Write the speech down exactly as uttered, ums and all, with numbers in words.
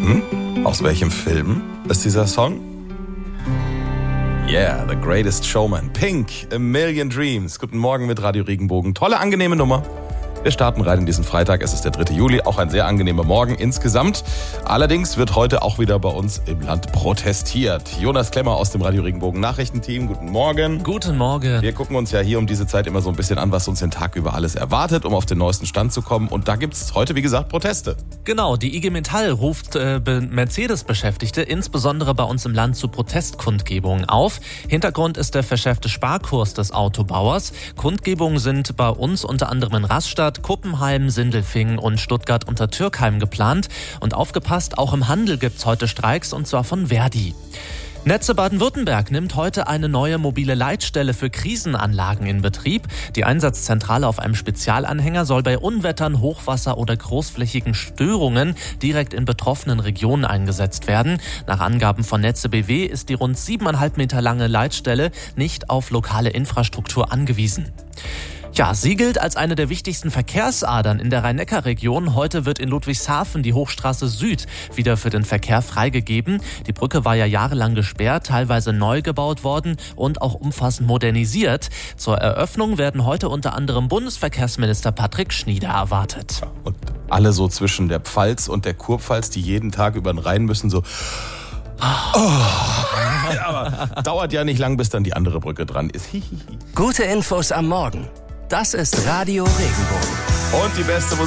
Hm? Aus welchem Film ist dieser Song? Yeah, The Greatest Showman. Pink, A Million Dreams. Guten Morgen mit Radio Regenbogen. Tolle, angenehme Nummer. Wir starten rein in diesen Freitag. Es ist der dritte Juli, auch ein sehr angenehmer Morgen insgesamt. Allerdings wird heute auch wieder bei uns im Land protestiert. Jonas Klemmer aus dem Radio Regenbogen Nachrichtenteam. Guten Morgen. Guten Morgen. Wir gucken uns ja hier um diese Zeit immer so ein bisschen an, was uns den Tag über alles erwartet, um auf den neuesten Stand zu kommen. Und da gibt es heute, wie gesagt, Proteste. Genau, die I G Metall ruft äh, Mercedes-Beschäftigte insbesondere bei uns im Land zu Protestkundgebungen auf. Hintergrund ist der verschärfte Sparkurs des Autobauers. Kundgebungen sind bei uns unter anderem in Rastatt, Kuppenheim, Sindelfingen und Stuttgart unter Türkheim geplant. Und aufgepasst, auch im Handel gibt's heute Streiks, und zwar von Verdi. Netze Baden-Württemberg nimmt heute eine neue mobile Leitstelle für Krisenanlagen in Betrieb. Die Einsatzzentrale auf einem Spezialanhänger soll bei Unwettern, Hochwasser oder großflächigen Störungen direkt in betroffenen Regionen eingesetzt werden. Nach Angaben von Netze B W ist die rund siebeneinhalb Meter lange Leitstelle nicht auf lokale Infrastruktur angewiesen. Ja, sie gilt als eine der wichtigsten Verkehrsadern in der Rhein-Neckar-Region. Heute wird in Ludwigshafen die Hochstraße Süd wieder für den Verkehr freigegeben. Die Brücke war ja jahrelang gesperrt, teilweise neu gebaut worden und auch umfassend modernisiert. Zur Eröffnung werden heute unter anderem Bundesverkehrsminister Patrick Schnieder erwartet. Und alle so zwischen der Pfalz und der Kurpfalz, die jeden Tag über den Rhein müssen, so... Oh. Ja, aber dauert ja nicht lang, bis dann die andere Brücke dran ist. Gute Infos am Morgen. Das ist Radio Regenbogen. Und die beste Musik.